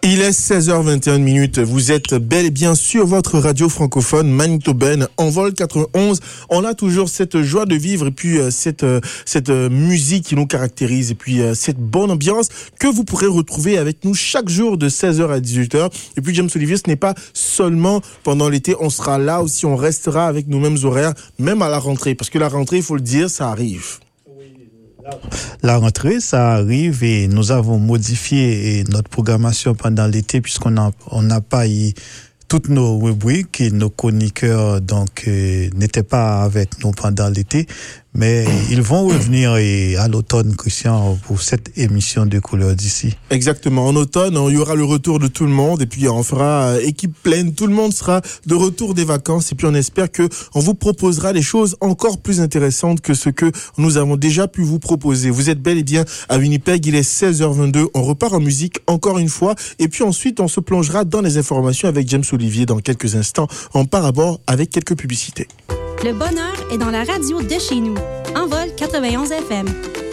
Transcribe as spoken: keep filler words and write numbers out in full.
Il est seize heures vingt et une minutes. Vous êtes bel et bien sur votre radio francophone manitobaine Envol quatre-vingt-onze. On a toujours cette joie de vivre et puis euh, cette euh, cette euh, musique qui nous caractérise et puis euh, cette bonne ambiance que vous pourrez retrouver avec nous chaque jour de seize heures à dix-huit heures. Et puis James Olivier, ce n'est pas seulement pendant l'été, on sera là aussi, on restera avec nos mêmes horaires, même à la rentrée, parce que la rentrée, il faut le dire, ça arrive. La rentrée, ça arrive et nous avons modifié notre programmation pendant l'été puisqu'on n'a on n'a pas eu toutes nos rubriques et nos chroniqueurs donc euh, n'étaient pas avec nous pendant l'été, mais ils vont revenir et à l'automne, Christian, pour cette émission de Couleurs d'ici. Exactement. En automne, il y aura le retour de tout le monde et puis on fera euh, équipe pleine. Tout le monde sera de retour des vacances et puis on espère que on vous proposera des choses encore plus intéressantes que ce que nous avons déjà pu vous proposer. Vous êtes bel et bien à Winnipeg. Il est seize heures vingt-deux. On repart en musique encore une fois et puis ensuite on se plongera dans les informations avec James Olivier dans quelques instants. On part à bord avec quelques publicités. Le bonheur est dans la radio de chez nous. Envol quatre-vingt-onze F M.